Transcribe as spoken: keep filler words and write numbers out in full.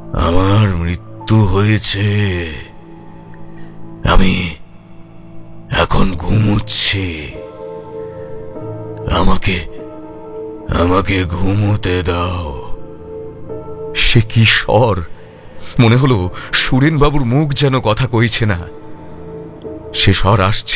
আমার মৃত্যু হয়েছে, আমি এখন ঘুমোচ্ছি। আমাকে আমাকে ঘুমোতে দাও। সে কি স্বর! মনে হলো সুরেন বাবুর মুখ যেন কথা কইছে না। সে স্বর আসছে